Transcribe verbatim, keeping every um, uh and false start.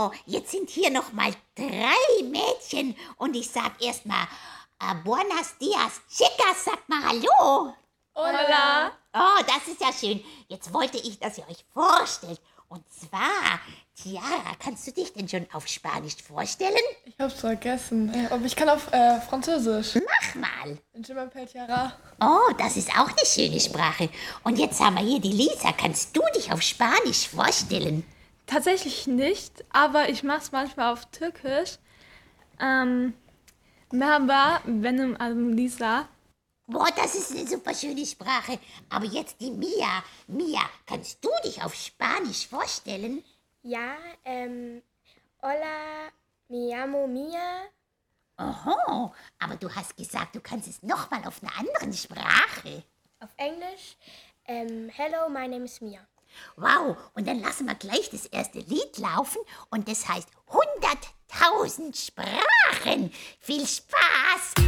So, jetzt sind hier noch mal drei Mädchen und ich sag erst mal äh, Buenos dias, chicas, sagt mal Hallo. Hola. Oh, das ist ja schön. Jetzt wollte ich, dass ihr euch vorstellt. Und zwar, Tiara, kannst du dich denn schon auf Spanisch vorstellen? Ich hab's vergessen. Aber ich kann auf äh, Französisch. Mach mal. Je m'appelle Tiara. Oh, das ist auch eine schöne Sprache. Und jetzt haben wir hier die Lisa. Kannst du dich auf Spanisch vorstellen? Tatsächlich nicht, aber ich mach's manchmal auf Türkisch. Ähm, Merhaba, benim adım Lisa. Boah, das ist eine super schöne Sprache. Aber jetzt die Mia. Mia, kannst du dich auf Spanisch vorstellen? Ja, ähm, hola, me llamo Mia. Oho, aber du hast gesagt, du kannst es nochmal auf einer anderen Sprache. Auf Englisch, ähm, hello, my name is Mia. Wow, und dann lassen wir gleich das erste Lied laufen und das heißt hunderttausend Sprachen. Viel Spaß!